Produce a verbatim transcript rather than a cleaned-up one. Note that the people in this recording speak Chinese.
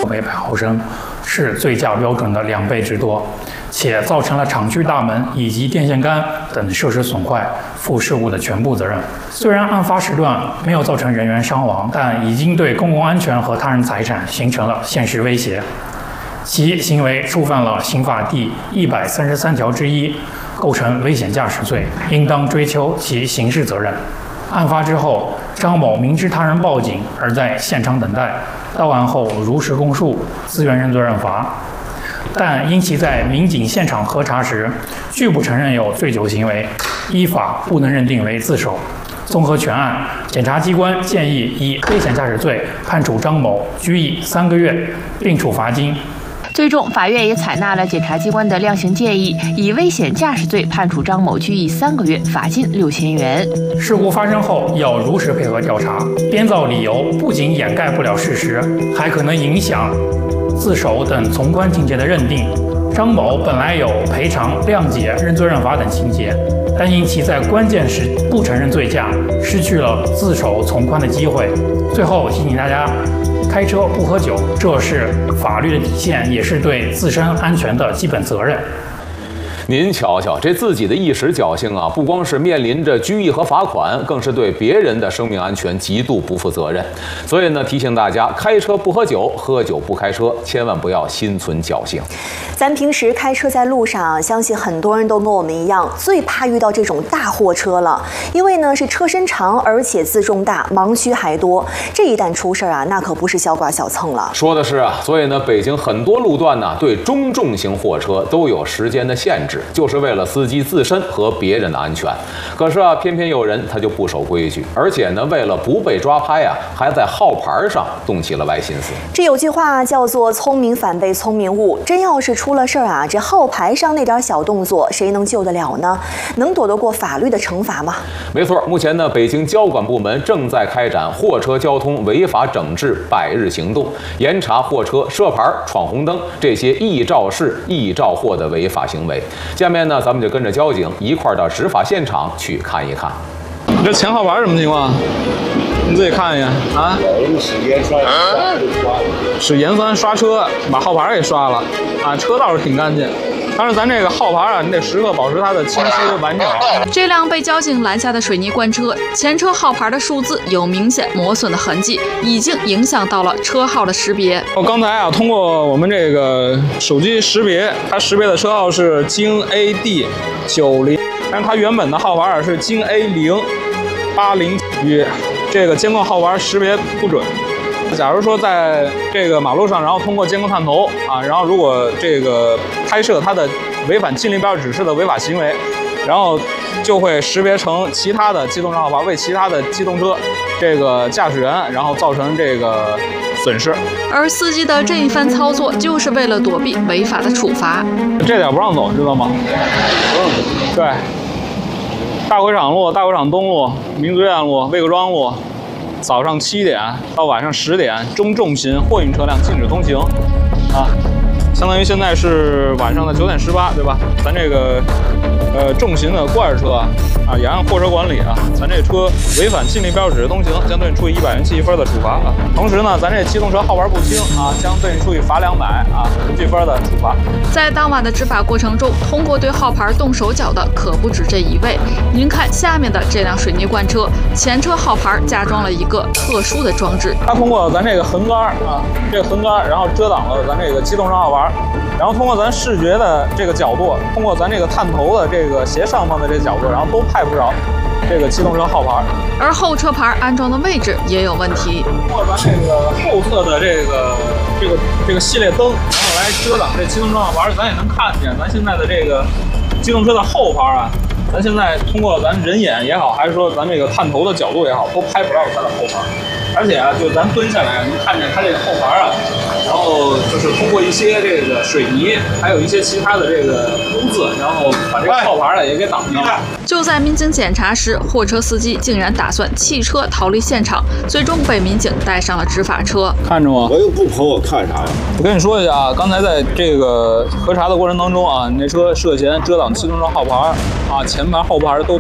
每百毫升，是醉驾标准的两倍之多，且造成了厂区大门以及电线杆等设施损坏，负事故的全部责任。虽然案发时段没有造成人员伤亡，但已经对公共安全和他人财产形成了现实威胁。其行为触犯了刑法第一百三十三条之一，构成危险驾驶罪，应当追究其刑事责任。案发之后，张某明知他人报警而在现场等待，到案后如实供述，自愿认罪认罚。但因其在民警现场核查时拒不承认有醉酒行为，依法不能认定为自首。综合全案，检察机关建议以危险驾驶罪判处张某拘役三个月，并处罚金。 最终，法院也采纳了检察机关的量刑建议，以危险驾驶罪判处张某拘役三个月，罚金六千元。 事故发生后要如实配合调查，编造理由不仅掩盖不了事实，还可能影响自首等从宽情节的认定。张某本来有赔偿、谅解、认罪认罚等情节，但因其在关键时不承认醉驾，失去了自首从宽的机会。最后提醒大家，开车不喝酒，这是法律的底线，也是对自身安全的基本责任。 您瞧瞧，这自己的一时侥幸啊，不光是面临着拘役和罚款，更是对别人的生命安全极度不负责任。所以呢，提醒大家，开车不喝酒，喝酒不开车，千万不要心存侥幸。 咱平时开车在路上，相信很多人都跟我们一样，最怕遇到这种大货车了，因为呢是车身长，而且自重大，盲区还多。这一旦出事啊，那可不是小剐小蹭了。 说的是啊，所以呢，北京很多路段呢，对中重型货车都有时间的限制。就是为了司机自身和别人的安全，可是啊，偏偏有人他就不守规矩，而且呢，为了不被抓拍啊，还在号牌上动起了歪心思。 这有句话叫做“聪明反被聪明误”，真要是出了事儿啊，这号牌上那点小动作，谁能救得了呢？能躲得过法律的惩罚吗？ 没错，目前呢，北京交管部门正在开展货车交通违法整治百日行动，严查货车设牌、闯红灯这些易肇事、易肇祸的违法行为。下面呢，咱们就跟着交警一块儿到执法现场去看一看。 你这前号牌什么情况？你自己看一眼啊。 使盐酸刷， 使盐酸刷车，把号牌给刷了啊，车倒是挺干净。但是咱这个号牌啊，你得时刻保持它的清晰完整。 这辆被交警拦下的水泥罐车，前车号牌的数字有明显磨损的痕迹，已经影响到了车号的识别。 我刚才啊，通过我们这个手机识别，它识别的车号是京 A D 九零，但是它原本的号牌啊是京 A 零八零，与这个监控号牌识别不准。假如说在这个马路上，然后通过监控探头啊，然后如果这个拍摄它的违反近邻标志指示的违法行为，然后就会识别成其他的机动车号牌，为其他的机动车这个驾驶员，然后造成这个损失。 而司机的这一番操作，就是为了躲避违法的处罚。 这点不让走，知道吗？不让走。对。大会场路、大会场东路、民族院路、魏各庄路。早上七点到晚上十点，中重型货运车辆禁止通行，啊，相当于现在是晚上的九点十八，对吧？咱这个呃重型的罐车啊，也按货车管理啊，咱这车违反禁令标志通行，将对你处以一百元记一分的处罚啊。同时呢，咱这机动车号牌不清啊，将对你处以罚两百啊不记分的处罚。 在当晚的执法过程中，通过对号牌动手脚的可不止这一位。您看下面的这辆水泥罐车，前车号牌加装了一个特殊的装置， 它通过咱这个横杆啊，这个横杆，然后遮挡了咱这个机动车号牌，然后通过咱视觉的这个角度，通过咱这个探头的这个斜上方的这个角度，然后都拍不着这个机动车号牌。 而后车牌安装的位置也有问题， 通过咱这个后侧的这个这个这个系列灯，然后来遮挡这机动车号牌，咱也能看见咱现在的这个机动车的后牌啊。咱现在通过咱人眼也好，还是说咱这个探头的角度也好，都拍不着它的后牌。而且啊，就咱蹲下来，能看见它这个后牌啊，然后就是通过一些这个水泥，还有一些其他的这个污渍，然后把这个后牌呢也给挡掉了。 就在民警检查时，货车司机竟然打算弃车逃离现场，最终被民警带上了执法车。 看着我， 我又不跑，我看啥呀？ 我跟你说一下啊，刚才在这个核查的过程当中啊，你那车涉嫌遮挡机动车号牌啊，前牌后牌都